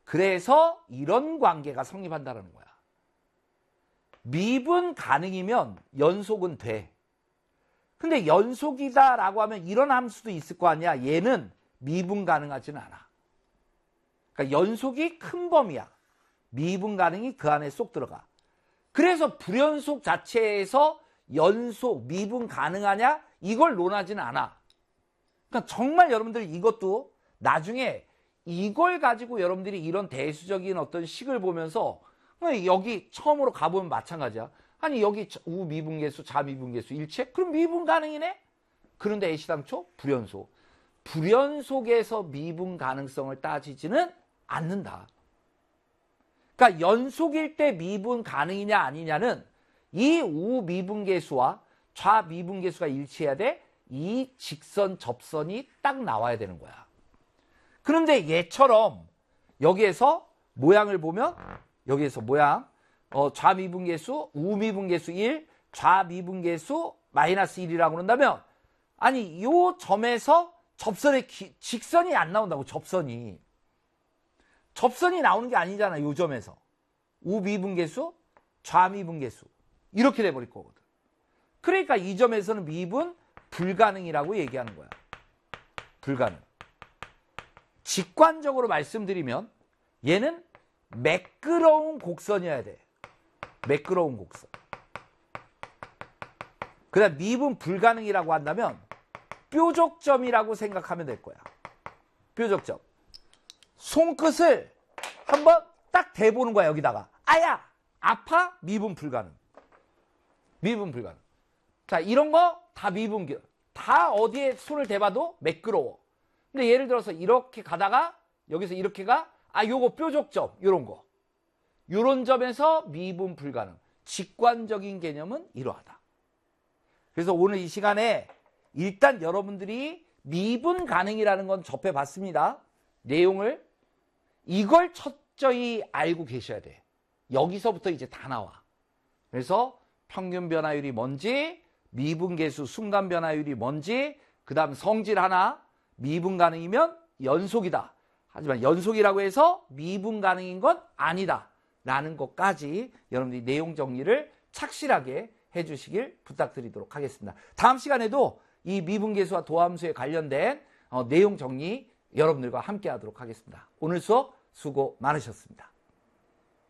그래서 이런 관계가 성립한다는 거야. 미분 가능이면 연속은 돼. 근데 연속이다라고 하면 이런 함수도 있을 거 아니야. 얘는 미분 가능하지는 않아. 그러니까 연속이 큰 범위야. 미분 가능이 그 안에 쏙 들어가. 그래서 불연속 자체에서 연속, 미분 가능하냐? 이걸 논하지는 않아. 그러니까 정말 여러분들 이것도 나중에 이걸 가지고 여러분들이 이런 대수적인 어떤 식을 보면서 여기 처음으로 가보면 마찬가지야. 아니 여기 우미분계수, 자미분계수 일체? 그럼 미분 가능이네? 그런데 애시당초 불연속. 불연속에서 미분 가능성을 따지지는 않는다. 그러니까 연속일 때 미분 가능이냐 아니냐는 이 우미분계수와 좌미분계수가 일치해야 돼. 이 직선 접선이 딱 나와야 되는 거야. 그런데 얘처럼 여기에서 모양을 보면 여기에서 모양 좌미분계수, 우미분계수 1, 좌미분계수 마이너스 1이라고 그런다면 아니 요 점에서 접선의 직선이 안 나온다고. 접선이 나오는 게 아니잖아. 요 점에서 우미분계수, 좌미분계수 이렇게 돼버릴 거거든. 그러니까 이 점에서는 미분 불가능이라고 얘기하는 거야. 불가능. 직관적으로 말씀드리면 얘는 매끄러운 곡선이어야 돼. 매끄러운 곡선. 그다음 미분 불가능이라고 한다면 뾰족점이라고 생각하면 될 거야. 뾰족점. 손끝을 한번 딱 대보는 거야. 여기다가. 아야! 아파? 미분 불가능. 미분 불가능. 자, 이런 거 다 미분결. 다 어디에 손을 대봐도 매끄러워. 근데 예를 들어서 이렇게 가다가 여기서 이렇게 가. 요거 뾰족점. 요런 거. 요런 점에서 미분 불가능. 직관적인 개념은 이러하다. 그래서 오늘 이 시간에 일단 여러분들이 미분 가능이라는 건 접해봤습니다. 내용을. 이걸 철저히 알고 계셔야 돼. 여기서부터 이제 다 나와. 그래서 평균 변화율이 뭔지, 미분계수 순간 변화율이 뭔지, 그 다음 성질 하나, 미분 가능이면 연속이다. 하지만 연속이라고 해서 미분 가능인 건 아니다. 라는 것까지 여러분들이 내용 정리를 착실하게 해주시길 부탁드리도록 하겠습니다. 다음 시간에도 이 미분계수와 도함수에 관련된 내용 정리 여러분들과 함께 하도록 하겠습니다. 오늘 수업 수고 많으셨습니다.